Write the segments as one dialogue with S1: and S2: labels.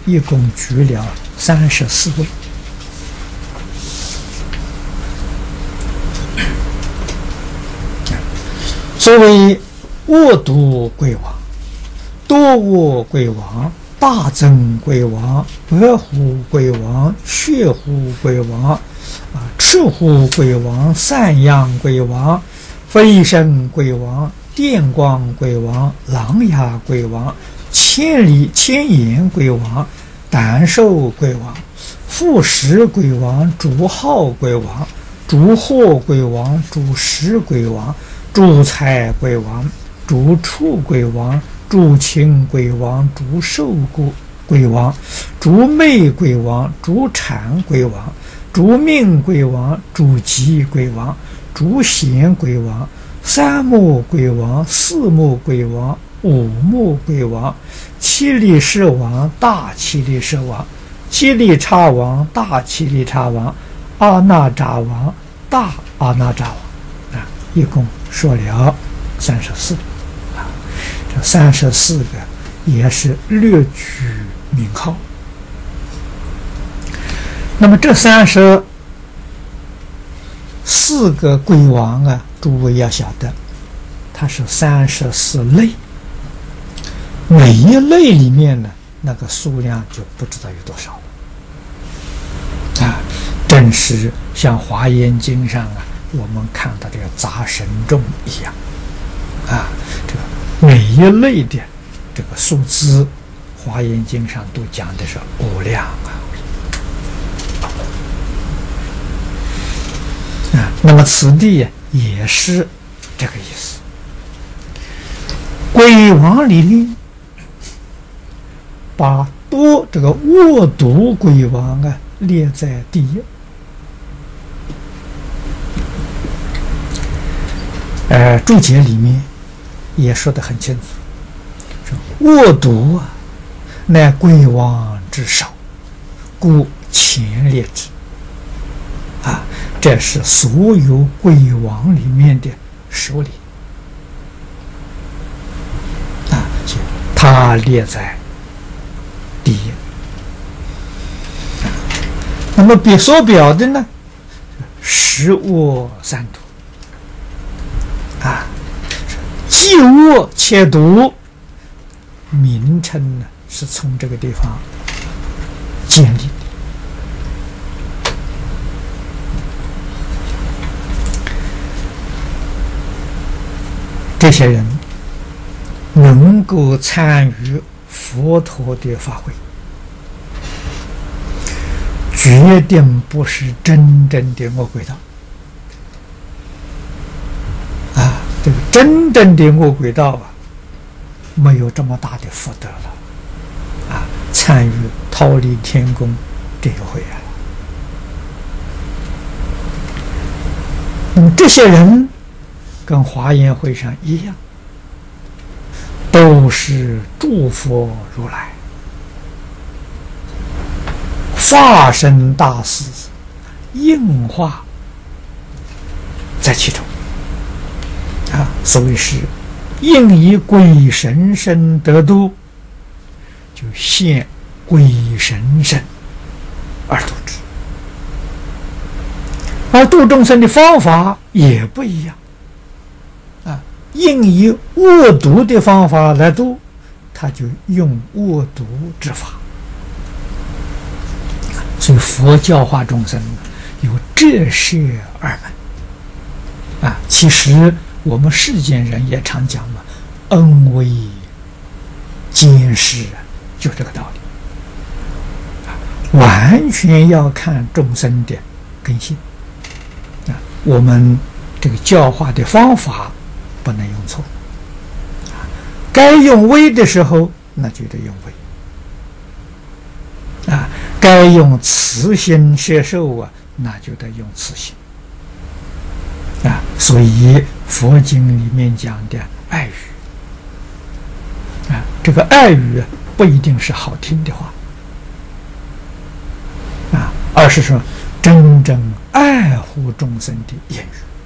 S1: 一共举了34位。所谓恶毒鬼王、多恶鬼王、大增鬼王、白虎鬼王、血虎鬼王、赤虎鬼王、散阳鬼王、飞升鬼王、电光鬼王、狼牙鬼王、千眼鬼王、胆兽鬼王、副食鬼王、主号鬼王、主祸鬼王、主食鬼王、主财鬼王、主畜鬼王、主禽鬼王、主兽鬼王、主魅鬼王、主产鬼王、主命鬼王、主吉鬼王、主显鬼王、三目鬼王、四目鬼王、五目鬼王、七力士王、大七力士王、七力叉王、大七力叉王、阿那扎王、大阿那扎王，一共说了34。这34个也是略举名号。那么这34个鬼王啊，诸位要晓得，它是34类，每一类里面呢，那个数量就不知道有多少了。正是像《华严经》上我们看到这个杂神众一样，这个每一类的这个数字，《华严经》上都讲的是无量那么此地也是这个意思。鬼王里面把这个恶毒鬼王列在第一。注解里面也说得很清楚，说恶毒乃鬼王之首，故前列之。这是所有鬼王里面的首领他列在第一。那么所表的呢，十恶三毒既恶且毒，名称呢是从这个地方建立的。这些人能够参与佛陀的法会，决定不是真正的恶鬼道这个真正的恶鬼道没有这么大的福德了参与忉利天宫这一回那么这些人跟华严会上一样，都是诸佛如来化身大士应化在其中所谓是应以鬼神身得度，就现鬼神身而度之。而度众生的方法也不一样应以恶毒的方法来度，他就用恶毒之法。所以佛教化众生有这摄二门其实我们世间人也常讲恩威兼施就这个道理完全要看众生的根性我们这个教化的方法不能用错该用威的时候那就得用威该用慈心摄受那就得用慈心所以佛经里面讲的爱语这个爱语不一定是好听的话而是说真正爱护众生的言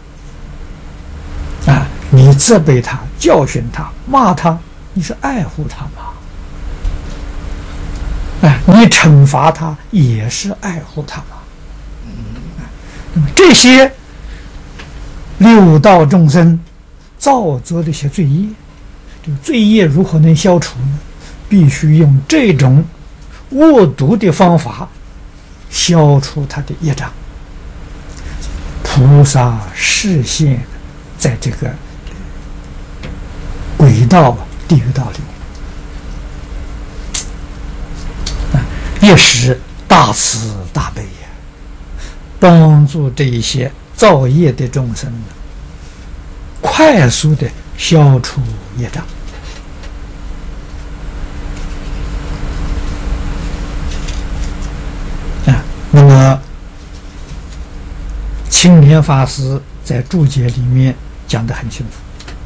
S1: 语你责备他、教训他、骂他，你是爱护他吗？ 你惩罚他也是爱护他嘛。那么这些六道众生造作的一些罪业，这个罪业如何能消除呢？必须用这种恶毒的方法消除他的业障。菩萨示现在这个鬼道、地狱道里面，也是大慈大悲呀，帮助这一些造业的众生快速的消除业障。那么青莲法师在注解里面讲得很清楚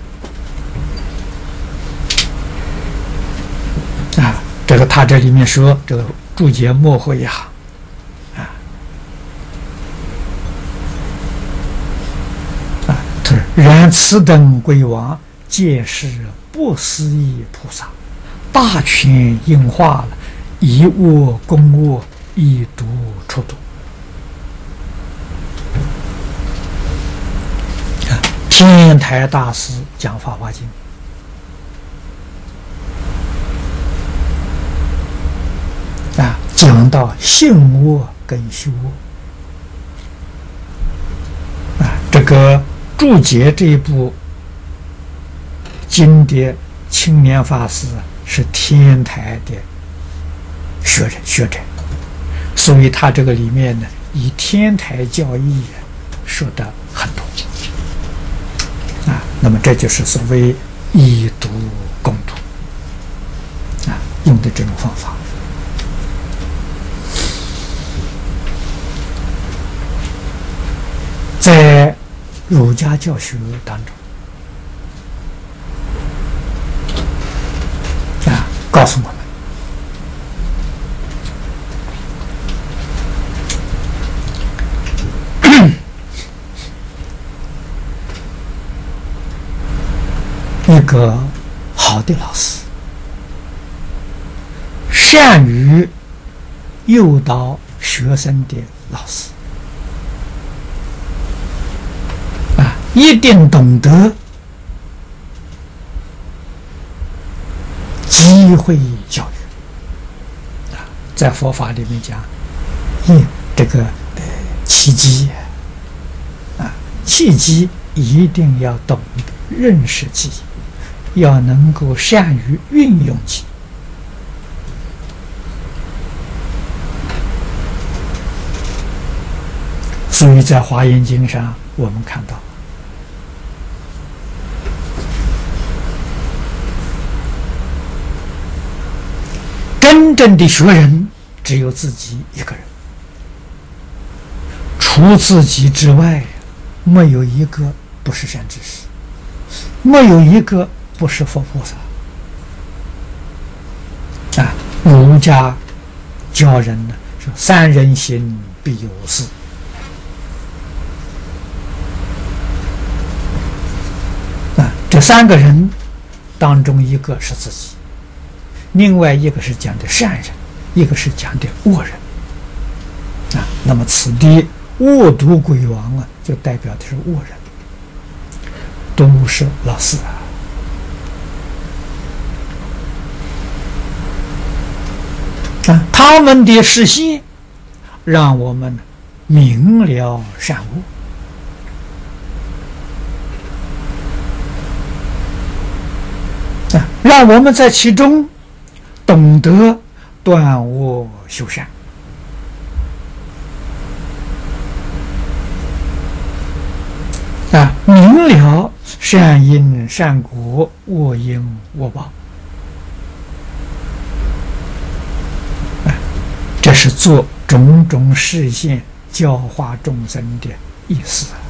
S1: 这个他这里面说，这个注解末后一行他说：然此等鬼王皆是不思议菩萨，大权应化了，以恶攻恶，以毒出毒。天台大师讲《法华经》讲到性恶跟修恶这个注解这一部经典，青莲法师是天台的学者，所以他这个里面呢，以天台教义说的很多那么这就是所谓以毒攻毒用的这种方法。在儒家教学当中告诉我们一个好的老师善于诱导学生的老师一定懂得机会教育在佛法里面讲这个契机契机一定要懂得认识机，要能够善于运用机。所以在华严经上我们看到真正的学人只有自己一个人，除自己之外没有一个不是善知识，没有一个不是佛菩萨儒家教人呢说三人行必有四这三个人当中一个是自己，另外一个是讲的善人，一个是讲的恶人那么此地恶毒鬼王就代表的是恶人，都是老师他们的示现让我们明了善恶让我们在其中懂得断恶修善明了善因善果，恶因恶报这是做种种示现教化众生的意思